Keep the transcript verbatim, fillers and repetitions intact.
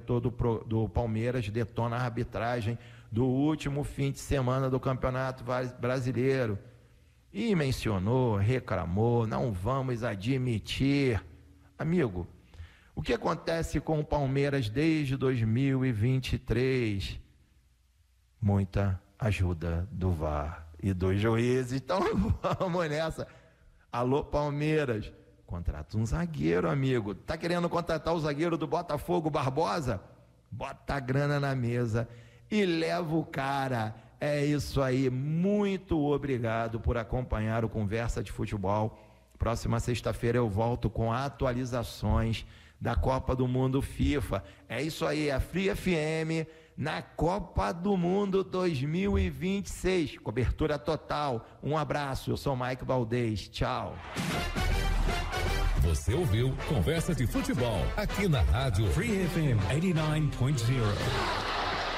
diretor do, Pro, do Palmeiras detona a arbitragem do último fim de semana do Campeonato Brasileiro. E mencionou, reclamou, não vamos admitir. Amigo, o que acontece com o Palmeiras desde dois mil e vinte e três? Muita ajuda do V A R e dos juízes. Então vamos nessa. Alô, Palmeiras, contrata um zagueiro, amigo. Tá querendo contratar o zagueiro do Botafogo, Barbosa? Bota a grana na mesa e leva o cara. É isso aí, muito obrigado por acompanhar o Conversa de Futebol. Próxima sexta-feira eu volto com atualizações da Copa do Mundo FIFA. É isso aí, a Free F M na Copa do Mundo dois mil e vinte e seis. Cobertura total. Um abraço, eu sou o Mike Valdez. Tchau. Você ouviu Conversa de Futebol aqui na Rádio Free F M oitenta e nove ponto zero.